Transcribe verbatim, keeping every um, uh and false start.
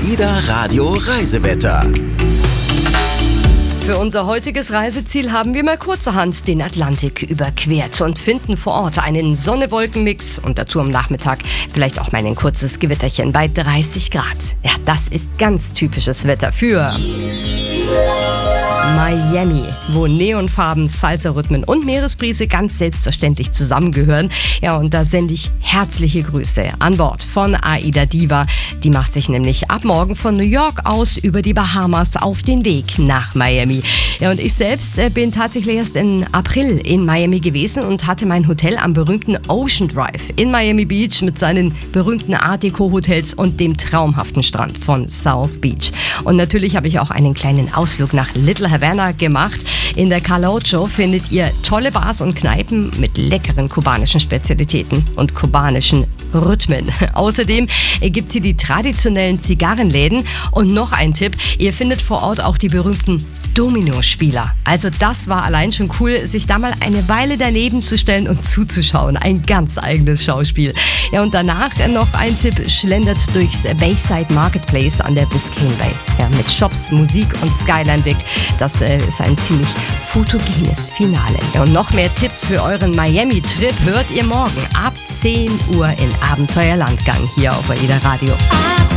AIDA Radio Reisewetter. Für unser heutiges Reiseziel haben wir mal kurzerhand den Atlantik überquert und finden vor Ort einen Sonne-Wolken-Mix und dazu am Nachmittag vielleicht auch mal ein kurzes Gewitterchen bei dreißig Grad. Ja, das ist ganz typisches Wetter für Miami, wo Neonfarben, Salsa-Rhythmen und Meeresbrise ganz selbstverständlich zusammengehören. Ja, und da sende ich herzliche Grüße an Bord von AIDA Diva. Die macht sich nämlich ab morgen von New York aus über die Bahamas auf den Weg nach Miami. Ja, und ich selbst äh, bin tatsächlich erst im April in Miami gewesen und hatte mein Hotel am berühmten Ocean Drive in Miami Beach mit seinen berühmten Art Deco Hotels und dem traumhaften Strand von South Beach. Und natürlich habe ich auch einen kleinen Ausflug nach Little Havana gemacht. In der Cala Ocho findet ihr tolle Bars und Kneipen mit leckeren kubanischen Spezialitäten und kubanischen Rhythmen. Außerdem gibt es hier die traditionellen Zigarrenläden und noch ein Tipp, ihr findet vor Ort auch die berühmten Dominospieler. Also das war allein schon cool, sich da mal eine Weile daneben zu stellen und zuzuschauen. Ein ganz eigenes Schauspiel. Ja, und danach noch ein Tipp, schlendert durchs Bayside Marketplace an der Biscayne Bay. Ja, mit Shops, Musik und Skyline-Blick. Das äh, ist ein ziemlich fotogenes Finale. Ja, und noch mehr Tipps für euren Miami-Trip hört ihr morgen ab zehn Uhr in Abenteuerlandgang hier auf AIDA Radio.